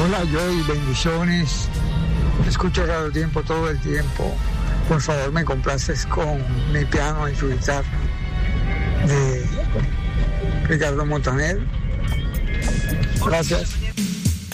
Hola, Joy, bendiciones. Escucho Radio Tiempo todo el tiempo. Por favor, me complaces con mi piano y su guitarra de Ricardo Montaner. Gracias.